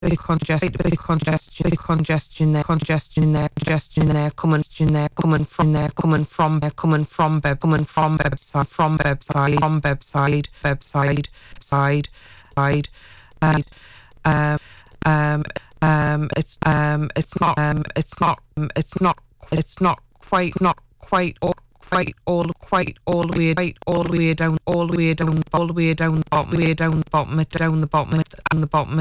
congestion there, congestion there, coming from website, it's not quite all the way down the bottom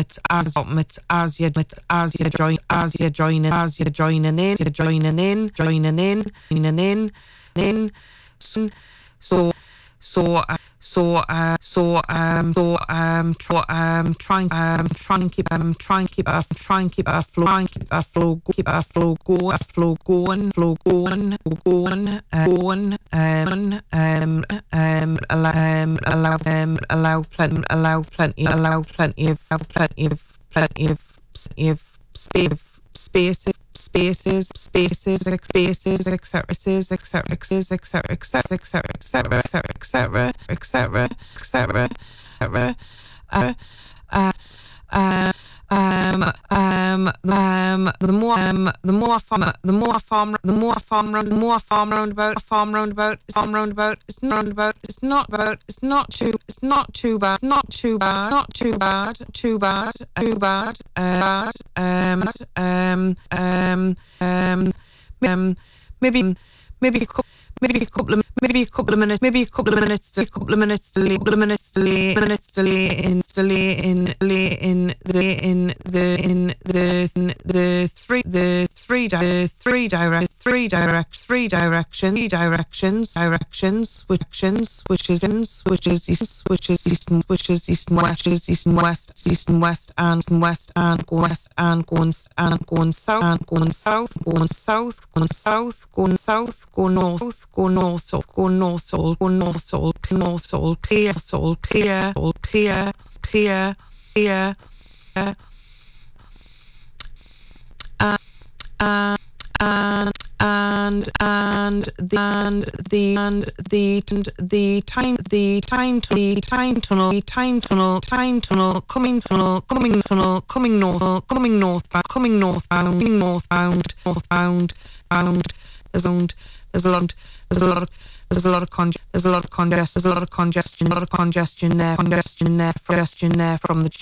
as you're joining in try and keep that flow going, allow plenty of spaces, the more farm roundabout. It's not too bad. Maybe a couple of minutes delay in the three directions, which is east and west, and going south, go north, clear. And the time tunnel coming northbound. There's a lot of congestion there from the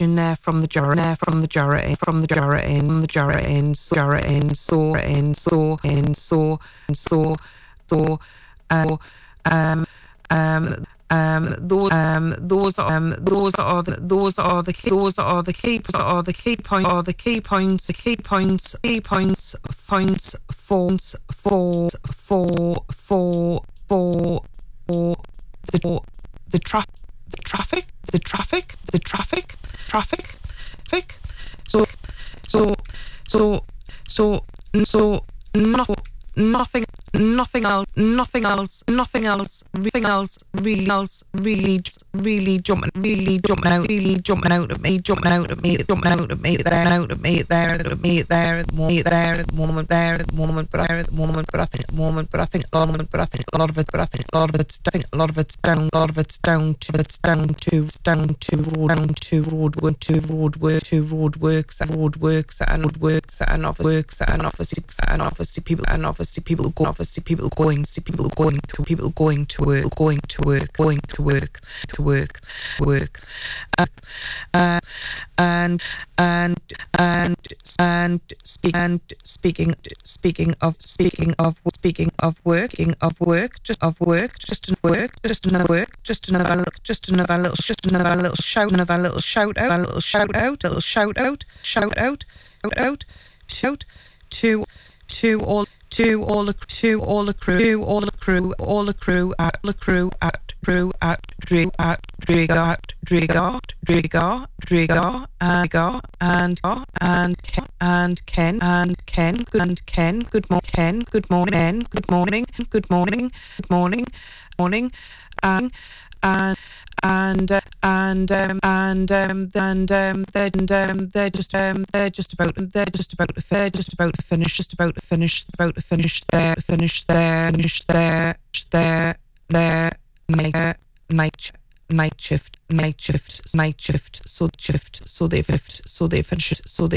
those are the key points for the traffic. Nothing else really jumping out at me there at the moment, but I think a lot of it's down to roadworks and obviously people going to work. And speaking of work, just another little shout out to all the crew at Driga and Ken. Good morning. They're just about to finish their night night shift, so they finish